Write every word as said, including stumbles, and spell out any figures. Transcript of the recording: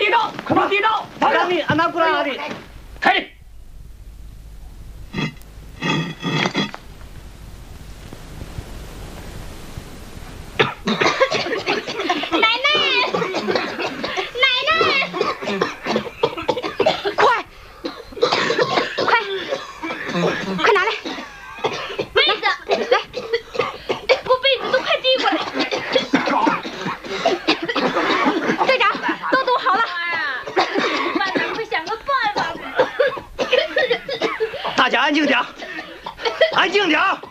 地道，快把地道！ 阿里，安娜过来，阿里， 开里。 奶奶，奶奶，快，快，快拿来！被子，来，给我被子都快递过来。队长，都堵好了。慢点，快想个办法。 大家安静点，安静点。